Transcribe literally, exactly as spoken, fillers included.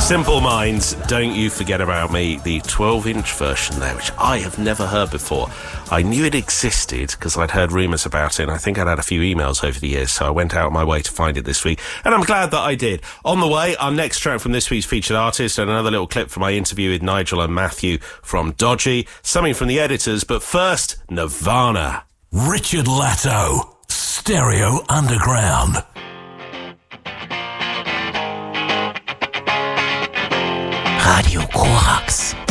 Simple Minds, Don't You Forget About Me, the twelve-inch version there, which I have never heard before. I knew it existed because I'd heard rumours about it, and I think I'd had a few emails over the years, so I went out of my way to find it this week, and I'm glad that I did. On the way, our next track from this week's featured artist, and another little clip from my interview with Nigel and Matthew from Dodgy, something from the Editors, but first, Nirvana. Richard Latto, Stereo Underground. Radio Korax.